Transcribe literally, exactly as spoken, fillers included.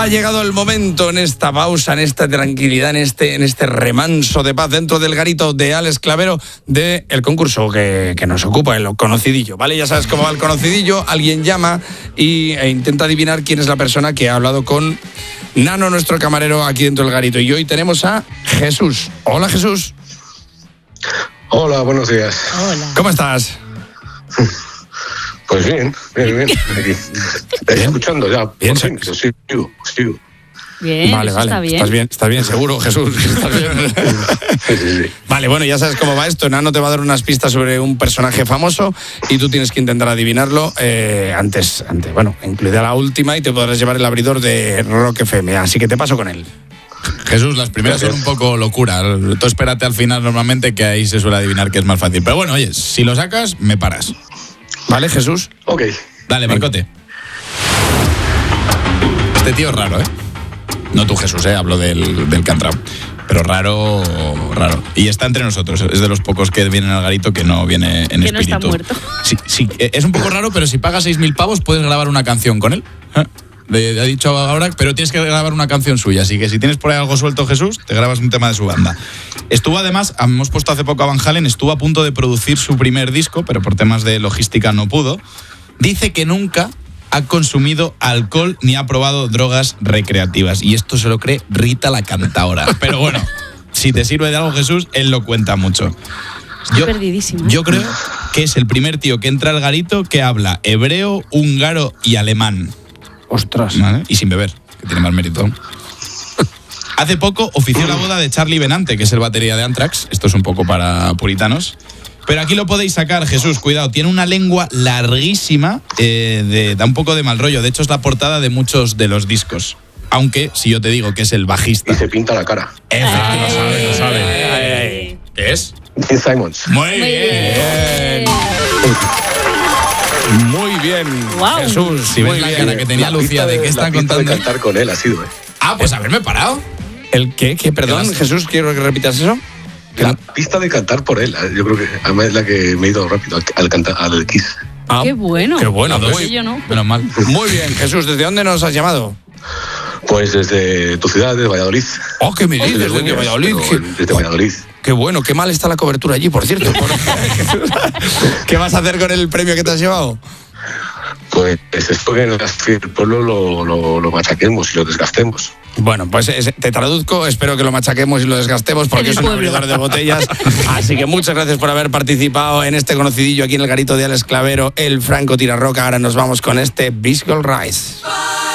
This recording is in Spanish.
Ha llegado el momento en esta pausa, en esta tranquilidad, en este, en este remanso de paz dentro del garito de Alex Clavero del concurso que, que nos ocupa, el conocidillo, ¿vale? Ya sabes cómo va el conocidillo, alguien llama y, e intenta adivinar quién es la persona que ha hablado con Nano, nuestro camarero, aquí dentro del garito. Y hoy tenemos a Jesús. Hola, Jesús. Hola, buenos días. Hola. ¿Cómo estás? Pues bien, bien, bien. Aquí. ¿Estás escuchando ya? Bien, por fin, sí. sigo, sigo. Bien, Vale, eso vale. está bien. Estás bien, estás bien, seguro, Jesús. ¿Estás bien? Sí, sí, sí. Vale, bueno, ya sabes cómo va esto. Nano te va a dar unas pistas sobre un personaje famoso y tú tienes que intentar adivinarlo eh, antes, antes, bueno, incluida la última y te podrás llevar el abridor de Rock F M. Así que te paso con él. Jesús, las primeras Gracias. son un poco locura. Tú espérate al final normalmente, que ahí se suele adivinar que es más fácil. Pero bueno, oye, si lo sacas, me paras. ¿Vale, Jesús? Ok. Dale, Marcote. Este tío es raro, ¿eh? No tú, Jesús, ¿eh? Hablo del, del Cantrao. Pero raro, raro. Y está entre nosotros. Es de los pocos que vienen al garito que no viene en Que no espíritu. está muerto. Sí, sí, es un poco raro, pero si pagas seis mil pavos puedes grabar una canción con él. ¿Eh? Le ha dicho ahora, pero tienes que grabar una canción suya. Así que si tienes por ahí algo suelto, Jesús, te grabas un tema de su banda. Estuvo además, hemos puesto hace poco a Van Halen, estuvo a punto de producir su primer disco, pero por temas de logística no pudo. Dice que nunca ha consumido alcohol ni ha probado drogas recreativas. Y esto se lo cree Rita la cantaora. Pero bueno, si te sirve de algo, Jesús, él lo cuenta mucho. Estoy perdidísimo, ¿eh? Yo creo que es el primer tío que entra al garito que habla hebreo, húngaro y alemán. Ostras. ¿Vale? Y sin beber, que tiene más mérito. Hace poco ofició la boda de Charlie Benante, que es el batería de Anthrax. Esto es un poco para puritanos. Pero aquí lo podéis sacar, Jesús, cuidado. Tiene una lengua larguísima, eh, de, da un poco de mal rollo. De hecho, es la portada de muchos de los discos. Aunque, si yo te digo que es el bajista. Y se pinta la cara. Efectivamente, lo sabe, lo sabe. Ay. ¿Qué es? Gene Simons. Muy Muy bien. bien. Muy bien, Guau. Jesús. Si ves muy la bien. cara que tenía La Lucía pista de qué la está pista contando. de cantar con él ha sido, ¿eh? Ah, pues haberme parado. ¿El qué? ¿Qué? Perdón, ¿Qué vas? Jesús, quiero que repitas eso. La pista de cantar por él. Yo creo que además es la que me he ido rápido al, al, cantar, al Kiss. Ah, Qué bueno. Qué bueno, Los dos. muy, Yo no. Menos mal. muy bien. Jesús, ¿desde dónde nos has llamado? Pues desde tu ciudad, desde Valladolid. Oh, ¿qué me dices? Desde Buñas, Valladolid. pero Qué, Desde Valladolid. qué bueno, qué mal está la cobertura allí, por cierto. ¿Qué vas a hacer con el premio que te has llevado? Pues esto que el pueblo lo, lo, lo machaquemos y lo desgastemos. Bueno, pues es- te traduzco, espero que lo machaquemos y lo desgastemos porque En el es un pueblo. abridor de botellas. Así que muchas gracias por haber participado en este conocidillo aquí en el garito de Alex Clavero, el Franco Tirarroca. Ahora nos vamos con este Biscuit Rice.